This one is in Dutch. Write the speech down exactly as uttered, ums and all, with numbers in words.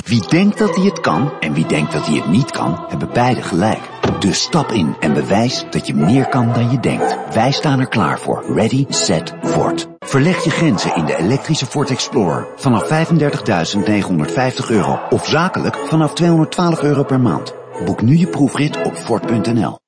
Wie denkt dat hij het kan en wie denkt dat hij het niet kan, hebben beide gelijk. Dus stap in en bewijs dat je meer kan dan je denkt. Wij staan er klaar voor. Ready, set, Ford. Verleg je grenzen in de elektrische Ford Explorer vanaf vijfendertigduizend negenhonderdvijftig euro of zakelijk vanaf tweehonderdtwaalf euro per maand. Boek nu je proefrit op Ford punt n l.